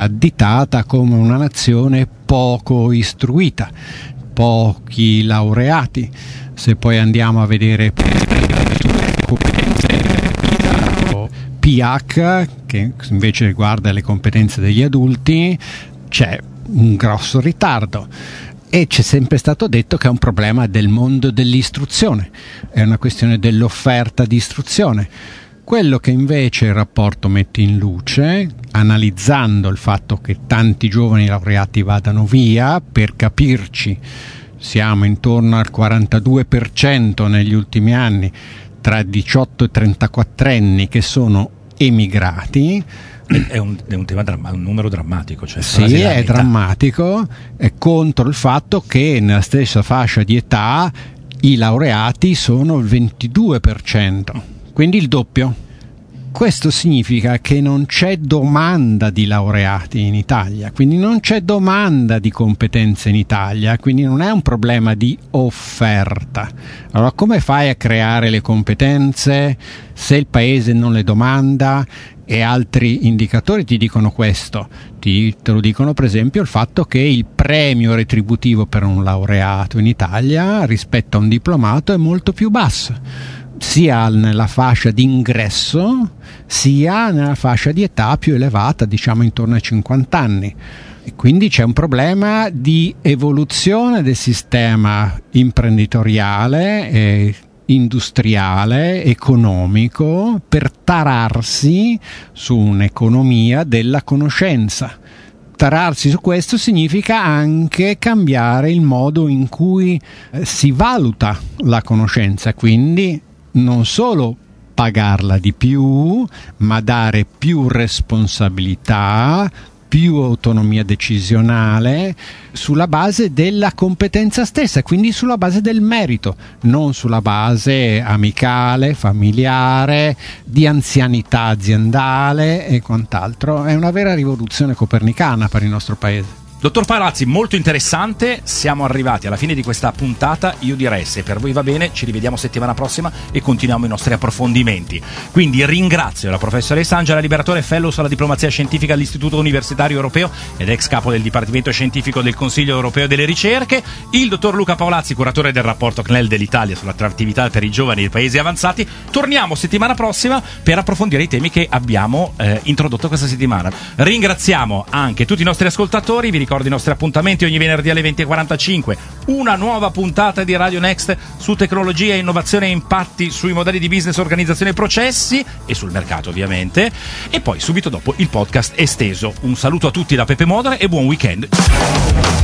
additata come una nazione poco istruita, pochi laureati. Se poi andiamo a vedere PH, che invece riguarda le competenze degli adulti, c'è un grosso ritardo. E c'è sempre stato detto che è un problema del mondo dell'istruzione, è una questione dell'offerta di istruzione. Quello che invece il rapporto mette in luce, analizzando il fatto che tanti giovani laureati vadano via, per capirci, siamo intorno al 42% negli ultimi anni tra 18 e 34 anni che sono emigrati. È un tema un numero drammatico, cioè sì, è drammatico, è contro il fatto che nella stessa fascia di età i laureati sono il 22%, quindi il doppio. Questo significa che non c'è domanda di laureati in Italia, quindi non c'è domanda di competenze in Italia, quindi non è un problema di offerta. Allora come fai a creare le competenze se il paese non le domanda? E altri indicatori ti dicono questo, te lo dicono per esempio il fatto che il premio retributivo per un laureato in Italia rispetto a un diplomato è molto più basso, sia nella fascia di ingresso sia nella fascia di età più elevata, diciamo intorno ai 50 anni. E quindi c'è un problema di evoluzione del sistema imprenditoriale industriale, economico, per tararsi su un'economia della conoscenza. Tararsi su questo significa anche cambiare il modo in cui si valuta la conoscenza, quindi non solo pagarla di più, ma dare più responsabilità, più autonomia decisionale sulla base della competenza stessa, quindi sulla base del merito, non sulla base amicale, familiare, di anzianità aziendale e quant'altro. È una vera rivoluzione copernicana per il nostro paese. Dottor Palazzi, molto interessante, siamo arrivati alla fine di questa puntata. Io direi, se per voi va bene, ci rivediamo settimana prossima e continuiamo i nostri approfondimenti. Quindi ringrazio la professoressa Angela Liberatore, fellows alla diplomazia scientifica all'Istituto Universitario Europeo ed ex capo del Dipartimento Scientifico del Consiglio Europeo delle Ricerche, il dottor Luca Paolazzi, curatore del rapporto CNEL dell'Italia sull'attrattività per i giovani dei paesi avanzati. Torniamo settimana prossima per approfondire i temi che abbiamo introdotto questa settimana. Ringraziamo anche tutti i nostri ascoltatori, vi ricordo i nostri appuntamenti ogni venerdì alle 20:45, una nuova puntata di Radio Next su tecnologia, innovazione e impatti sui modelli di business, organizzazione e processi e sul mercato ovviamente, e poi subito dopo il podcast esteso. Un saluto a tutti da Peppe Modere e buon weekend.